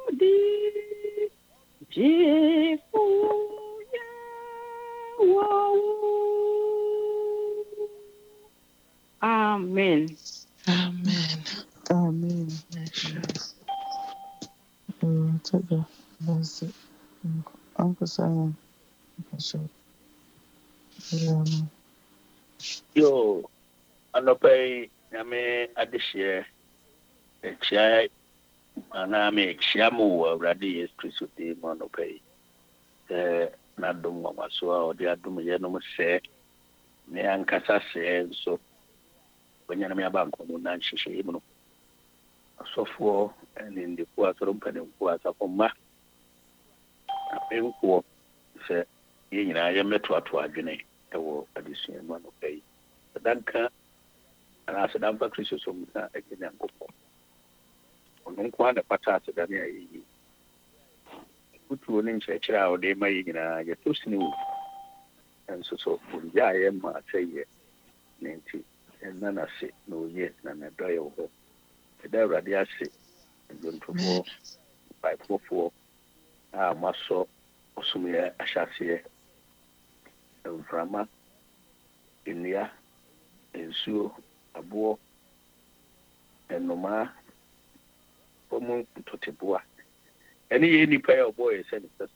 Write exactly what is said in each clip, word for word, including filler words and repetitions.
di jifu ya wo. Amen. Amen. Amen. Mm, take a that's it. Uncle Simon. So, yeah, Yo, anɔpɛ nyame adehyeɛ akyia anaa mekyia mo wɔ Awurade Yesu Kristo din mu anɔpɛ yi. Sɛ n'adom nwonwaso a ɔde adom yɛnom sɛ ne ankasa sɛ nso ɔnyɛ me aba nkɔmmɔ na nhyehyɛ mu no. Asɔfoɔ ne ndefo asɔre mpanimfoɔ asafo mma apemfoɔ sɛ yɛn nyinaa yɛmmɛtoato adwene ɛwɔ adesua mu anɔpɛ yi. Danka anaasɛ dampa Kristo so mu na ɛgye Nyankopɔn. Ɔno nko ara na pata aseda ne ayɛyi. Wotuo ne nkyerɛkyerɛ a ɔde ma yɛ nyinaa yɛtɔ sini wo. Ɛnso so ɔngyaa yɛ ma sɛyɛ ne nti ɛnna n'ase na ɔyɛ na n'adɔ yɛ wɔ hɔ. Ɛda Awurade ase ndwontofoɔ mpaebɔfoɔ a masɔ ɔsomyɛ ahyɛaseɛ mframa nnua nsuo aboɔ nnomaa fɔm ntɔteboa ɛne yɛ nipa yɛ ɔbɔ yɛ sɛ ne sɛ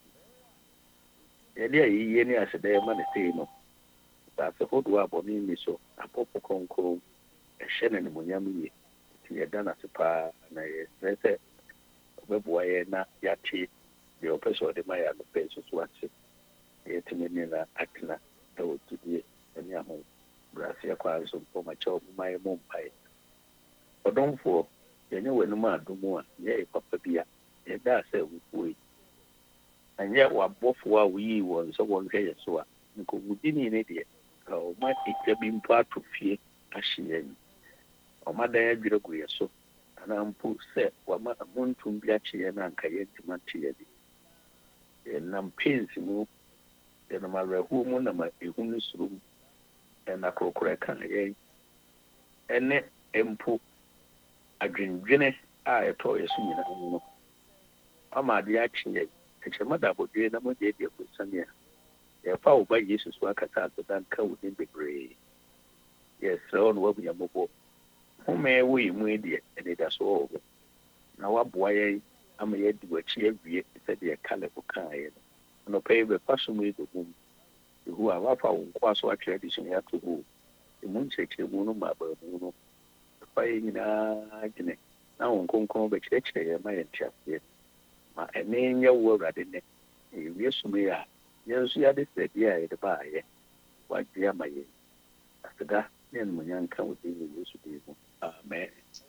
yɛde a yɛyie ne aseda yɛ ma ne sei no saase hodoɔ a bɔne nni so apɔpɔ kronkron ɛhyɛ no animonyam yie nti yɛda no ase paa na yɛsrɛ sɛ ɔbɛboa yɛ na yɛate deɛ ɔpɛ sɛ ɔde ma yɛ anɔpɛ nso so ate yɛtumi ne na atena ɛwɔ gyidie ne aho braseɛ kwa nso mpɔmakyɛ ɔmoma yɛ mo mpaeɛ ɔdɔmfoɔ yɛnyɛ w'anim adom a nyɛ yɛ papa bi a yɛda sɛ wufuo yi ɛnyɛ w'abɔfoɔ a woyii wɔn sɛ wɔnhwɛ yɛ so a nkɔmmudini ne deɛ ka ɔma ɛgya bi mpo ato fie ahye yɛn ɔma dan adwerɛ gu yɛ so anaa mpo sɛ wama amontom bi akye yɛn a anka yɛntimi ate yɛde yɛnam pensi mu yɛnam awerɛhoɔ mu nam ɛhu no suro mu ɛna korokoro ɛka yɛn ɛne mpo adwendwene a ɛtɔ yɛ so nyinaa mu no ama adeɛ akye yɛn ɛkyɛma da abɔdwe na mogye adi akosane a yɛfa wo ba Yesu so akata aseda nka wo din bebree yɛsrɛ wo no wabu yɛmmɔbɔ home ɛwɔ yɛ mu deɛ ɛnidaso wɔ hɔ na waboa yɛn ama yɛadi w'akyi awie sɛdeɛ Kaleb kaeɛ no anɔpɛ yi bɛfa so mu yi bɛbom ehu a wafa wo nkoa so atwerɛ de sua ato hɔ emu nkyerɛkyerɛmu no ma abaamu no ɛfa yɛ nyinaa gyene na wo nkronkron bɛkyerɛkyerɛ yɛn ma yɛn nteaseɛ ma ɛne nyɛ wo Awurade nnɛ ɛwie som yi a yɛn nso yɛade sɛdeɛ a yɛde baayɛ wagye ama yɛn aseda ne animuonyam nka wo din wɔ Yesu din mu amen.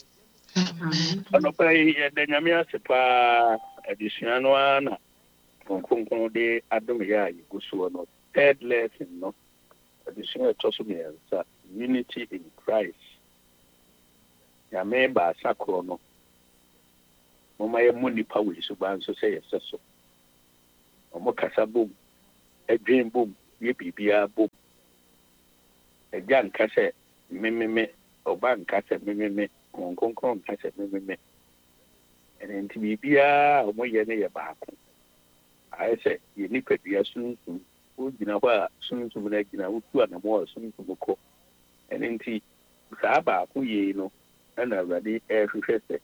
Anɔpɛ yi yɛda Nyame ase paa adesua no ara na nkronkron de adom yɛ a yɛgu soɔ no third lesson no adesua ɛtɔ so mmiɛnsa unity in Christ Nyame baasa korɔ no moma yɛmmɔ nnipa wɔ Yesu ba nso sɛ yɛsɛ so ɔmo kasa bom adwen bom yɛ biribiara bom agya nka sɛ mememe ɔba nka sɛ mememe nkronkron nka sɛ mememe ɛne nti biribiara a ɔmo yɛ no yɛ baako ayɛ sɛ yɛ nipadua sunsun wogyina hɔ a sunsun no agyina wotu anamɔ a sunsun kɔ ɛne nti saa baako yei no ɛna Awurade ɛrehwehwɛ sɛ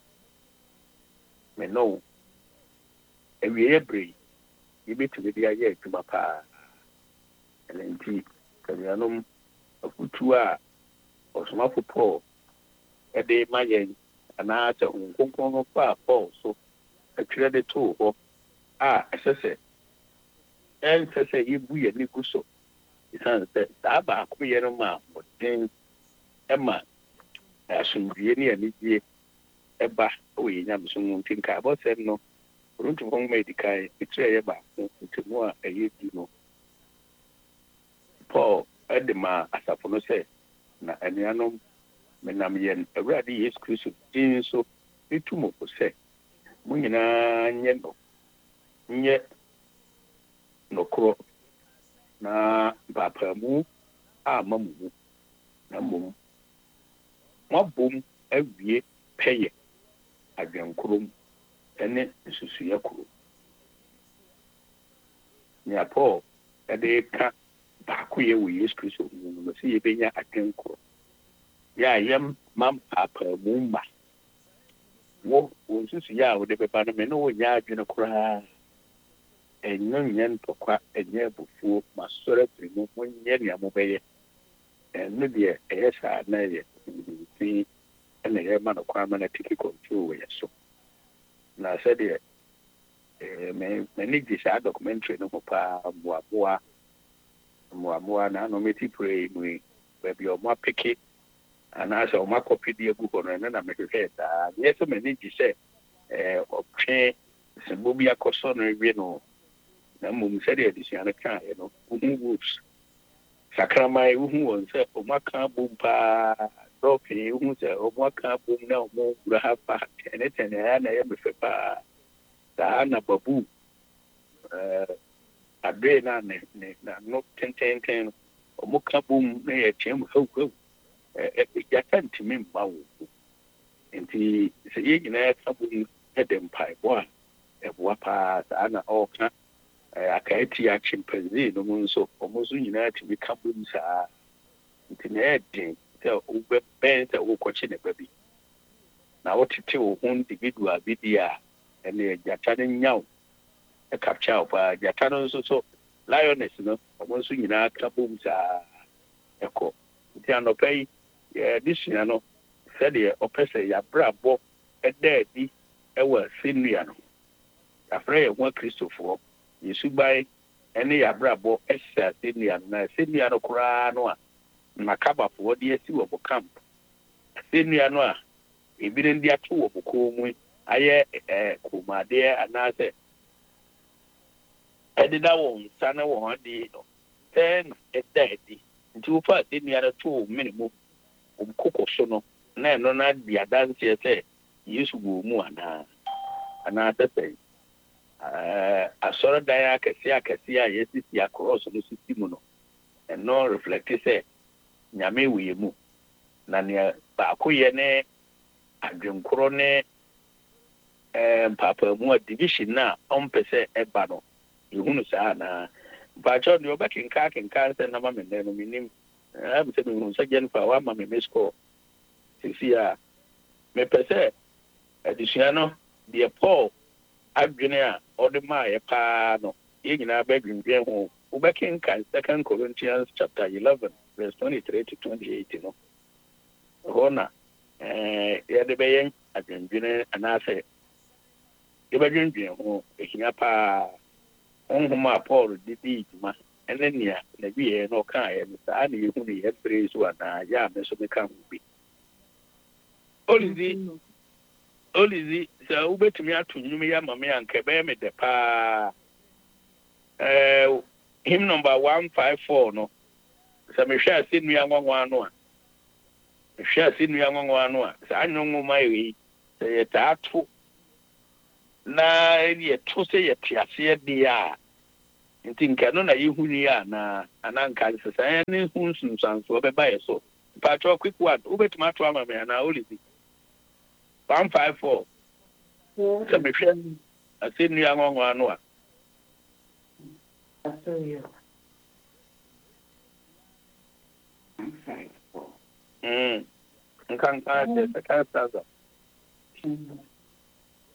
menɔ awieɛ bere yi yɛbɛtumi de ayɛ adwuma paa ɛne nti kanuanom afutuo a ɔsomafo Paul ɛde ma yɛn anaasɛ nkronkron no faa Paul so atwerɛ de too hɔ a ɛsɛ sɛ ɛnsɛ sɛ yɛbu yɛn ani gu so ɛsiane sɛ saa baako yɛ no ma mmɔden ɛma asomdwie ne anigye ɛba wɔ yɛn nyamesom mu nti nkaabɔsɛm no Korintofoɔ nwoma edi kan ɛkyerɛ yɛ baako nkyɛmu a ɛyɛ du no Paul ɛde ma asafo no sɛ na anuanom menam yɛn Awurade Yesu Kristo din so ɛtu mo po sɛ mo nyinaa nyɛ no nyɛ nokorɔ na mpaapaemu a ama mo mu na mmom moabom awie pɛyɛ adwenkorom ɛne nsusuya kuro nea Paul ɛde ka baako yɛ wɔ Yesu Kristo mu no sɛ yɛbɛnya adwenkoro yɛ a yɛm ma mpaapaamu ma wo wo nsusuya a wode bɛba no me ne wonnya adwene koraa ɛnyɛ nyɛ ntɔkwa ɛnyɛ abufuo masɔre afiri mu monyɛ nea mobɛyɛ ɛno deɛ ɛyɛ saa na ɛyɛ fi ɛna yɛma no kwan ma no tiki control wɔ yɛ so na sɛdeɛ m'ani gye saa documentary no ho paa mmoamoa mmoamoa na ano meti pray mu yi baabi a ɔmo apeke anaasɛ ɔmo akɔpe de agu hɔ no ɛno na mehwehwɛ saa nyɛ sɛ m'ani gye sɛ ɔtwe sɛmmɔ bi akɔsɔ no awie no na mmom sɛdeɛ adesua no kaeɛ no wohu wolves sakraman wohu wɔn sɛ ɔmo aka bom paa dɔɔpee wohu sɛ ɔmo aka bom na ɔmo wura ha pa tɛnɛtɛnɛ ɛyɛ na ɛyɛ mefɛ paa saa na babu adoe na ne ne na no tententen no ɔmo ka bom na yɛteɛ mu hau hau gyata ntumi mma wo nti sɛ yɛ nyinaa ka bom ɛde mpaebɔ a ɛboa paa saa na ɔɔka akaati a chimpanzee no mu nso ɔmo nso nyinaa tumi ka bom saa nti na ɛyɛ den sɛ wobɛbɛn sɛ wokɔkye ne ba bi na wotete wo ho individual bi di a ɛne gyata no nyaw ɛkapkya wo paa gyata no nso so lioness no ɔmo nso nyinaa ka bom saa ɛkɔ nti anɔpa yi yɛde sua no sɛdeɛ ɔpɛ sɛ yɛabrabɔ ɛda adi ɛwɔ asɛnnua no yɛafrɛ yɛn ho akristofoɔ yɛsuban ɛne yɛabrabɔ ɛhyɛ asɛnnua no na asɛnnua no koraa no a makabafoɔ de asi wɔ mo camp asɛnnua no a ebinom de ato wɔ mo kɔn mu ayɛ kɔnmuadeɛ anaasɛ ɛdeda wɔn nsa ne wɔn ade no sɛ na ɛda adi nti wofa asɛnnua no to wo mene mu koko so no na ɛno no adi adanseɛ sɛ Yesu wɔ mu anaa anaasɛ sɛ asɔredan akɛseɛ akɛseɛ a yɛsisi akɔrɔs no sisi mu no ɛno reflecte sɛ nyame wɔ yɛ mu na nea baako yɛ ne adwenkorɔ ne mpaapaamu a division na ɔmpɛ sɛ ɛba no yɛhunu saa anaa mpaakyɛw deɛ ɔbɛkenka kenka sɛ nama me nnɛ no menim ɛm sɛ mehu sɛ Jennifer woama me mescɔɔ sisi a mepɛ sɛ adesua no deɛ Paul adwene a ɔde maa yɛ paa no yɛn nyinaa bɛdwendwen ho wobɛkenka Second Corinthians chapter eleven verse twenty-three to twenty-eight no hɔ na yɛde bɛyɛ adwendwene anaasɛ yɛbɛdwendwen ho ɛhia paa honhom a Paul de dii dwuma ɛne nea n'awieɛ no ɔkaeɛ no saa ne yɛhu ne yɛpere so anaa yɛ a me so meka ho bi olizi olizi sɛ wobɛtumi ato nnwom yi ama me anka ɛbɛyɛ me dɛ paa hymn number one five four no sɛ mehwɛ ase nnua nwanwa no a mehwɛ ase nnua nwanwa no a saa nnwoma yi sɛ yɛtaa to na yɛto sɛ yɛte aseɛ deɛ a nti nka no na yɛhu ni a na ananka sɛ saa ne hu nsonsansoɔ bɛba yɛ so mpakyɛw quick one wobɛtumi ato ama me anaa olizi one five four sɛ mehwɛ ase nnua nwanwa no a Mm. Nkanka the second stanza.